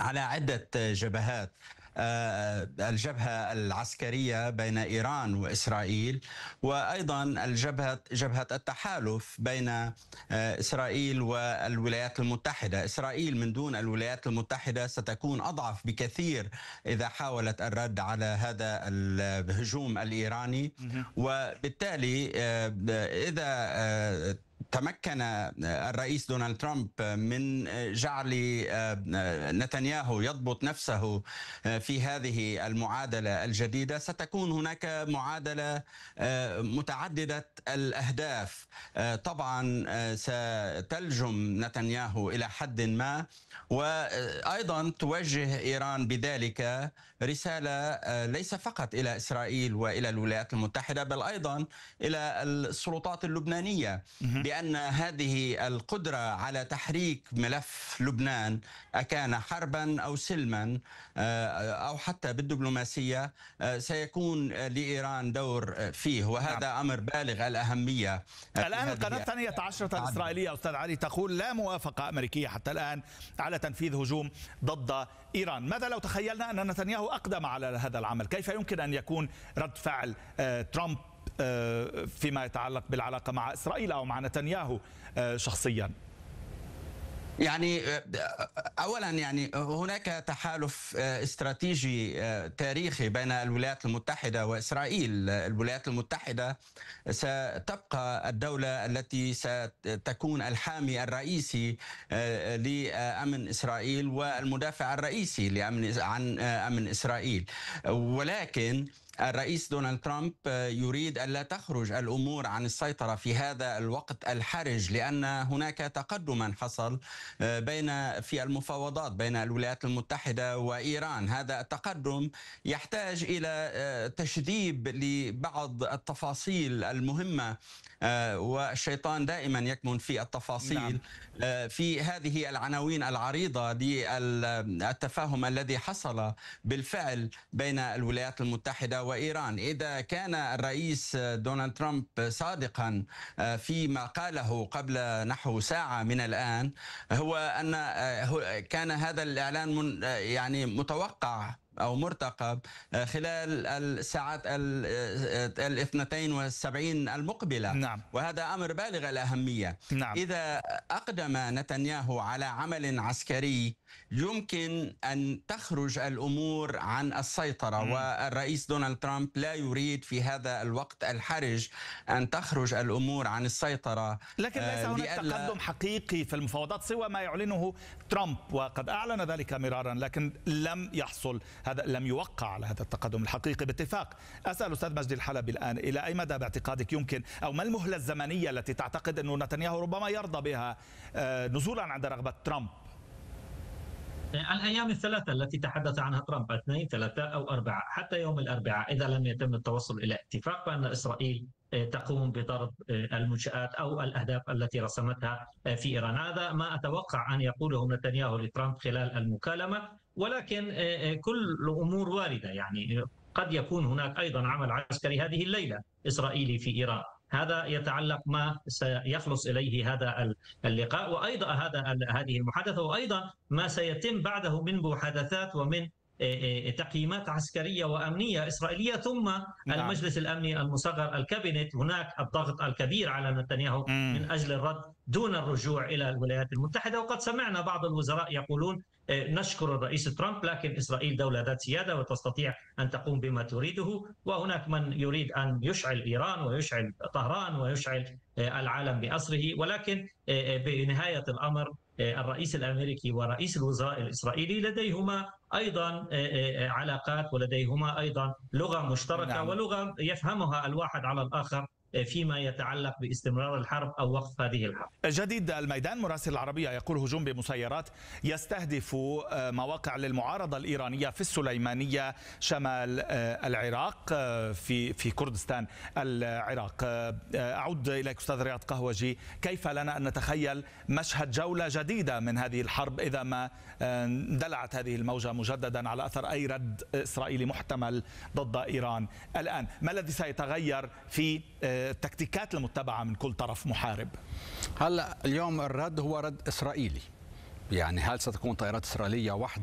على عدة جبهات. الجبهة العسكرية بين إيران وإسرائيل، وأيضا جبهة التحالف بين إسرائيل والولايات المتحدة. إسرائيل من دون الولايات المتحدة ستكون أضعف بكثير إذا حاولت الرد على هذا الهجوم الإيراني. وبالتالي إذا تمكن الرئيس دونالد ترامب من جعل نتنياهو يضبط نفسه في هذه المعادلة الجديدة، ستكون هناك معادلة متعددة الأهداف. طبعا ستلجم نتنياهو إلى حد ما، وأيضا توجه إيران بذلك رسالة ليس فقط إلى إسرائيل وإلى الولايات المتحدة، بل أيضا إلى السلطات اللبنانية، بأن هذه القدرة على تحريك ملف لبنان أكان حربا أو سلما أو حتى بالدبلوماسية سيكون لإيران دور فيه، وهذا أمر بالغ الأهمية. الآن القناة الثانية عشرة الإسرائيلية أستاذ علي تقول لا موافقة أمريكية حتى الآن على تنفيذ هجوم ضد إيران. ماذا لو تخيلنا أن نتنياهو أقدم على هذا العمل؟ كيف يمكن أن يكون رد فعل ترامب فيما يتعلق بالعلاقة مع إسرائيل أو مع نتنياهو شخصيا؟ يعني أولا هناك تحالف استراتيجي تاريخي بين الولايات المتحدة وإسرائيل. الولايات المتحدة ستبقى الدولة التي ستكون الحامي الرئيسي لأمن إسرائيل والمدافع الرئيسي عن أمن إسرائيل، ولكن الرئيس دونالد ترامب يريد ألا تخرج الأمور عن السيطرة في هذا الوقت الحرج، لأن هناك تقدما حصل في المفاوضات بين الولايات المتحدة وإيران. هذا التقدم يحتاج إلى تشذيب لبعض التفاصيل المهمة، والشيطان دائما يكمن في التفاصيل. في هذه العناوين العريضة للتفاهم الذي حصل بالفعل بين الولايات المتحدة وإيران. إذا كان الرئيس دونالد ترامب صادقا فيما قاله قبل نحو ساعة من الآن، هو أن كان هذا الإعلان متوقع أو مرتقب خلال الساعات 72 المقبلة. وهذا أمر بالغ الأهمية. إذا أقدم نتنياهو على عمل عسكري يمكن أن تخرج الأمور عن السيطرة، والرئيس دونالد ترامب لا يريد في هذا الوقت الحرج أن تخرج الأمور عن السيطرة. لكن ليس هناك تقدم حقيقي في المفاوضات سوى ما يعلنه ترامب، وقد أعلن ذلك مرارا، لكن لم يحصل لم يوقع على هذا التقدم الحقيقي باتفاق. أسأل أستاذ مجدي الحلبي الآن، إلى أي مدى باعتقادك يمكن، أو ما المهلة الزمنية التي تعتقد أنه نتنياهو ربما يرضى بها نزولا عند رغبة ترامب؟ الأيام الثلاثة التي تحدث عنها ترامب، 2 3 أو 4، حتى يوم الأربعاء، إذا لم يتم التوصل إلى اتفاق بأن إسرائيل تقوم بضرب المنشآت أو الأهداف التي رسمتها في إيران. هذا ما أتوقع أن يقوله نتنياهو لترامب خلال المكالمة، ولكن كل الأمور واردة. قد يكون هناك أيضا عمل عسكري هذه الليلة إسرائيلي في إيران. هذا يتعلق ما سيخلص إليه هذا اللقاء، وأيضا هذه المحادثة، وأيضا ما سيتم بعده من محادثات ومن تقييمات عسكرية وأمنية إسرائيلية، ثم المجلس الأمني المصغر الكابينت. هناك الضغط الكبير على نتنياهو من أجل الرد دون الرجوع إلى الولايات المتحدة. وقد سمعنا بعض الوزراء يقولون نشكر الرئيس ترامب، لكن إسرائيل دولة ذات سيادة وتستطيع أن تقوم بما تريده. وهناك من يريد أن يشعل إيران ويشعل طهران ويشعل العالم بأسره، ولكن بنهاية الأمر الرئيس الأمريكي ورئيس الوزراء الإسرائيلي لديهما أيضا علاقات، ولديهما أيضا لغة مشتركة ولغة يفهمها الواحد على الآخر فيما يتعلق باستمرار الحرب أو وقف هذه الحرب. جديد الميدان مراسل العربية يقول هجوم بمسيرات يستهدف مواقع للمعارضة الإيرانية في السليمانية شمال العراق في كردستان العراق. أعود إليك أستاذ رياض قهوجي، كيف لنا أن نتخيل مشهد جولة جديدة من هذه الحرب إذا ما اندلعت هذه الموجة مجددا على أثر أي رد إسرائيلي محتمل ضد إيران؟ الآن ما الذي سيتغير في التكتيكات المتبعة من كل طرف محارب؟ هلا اليوم الرد هو رد إسرائيلي، هل ستكون طائرات إسرائيلية واحدة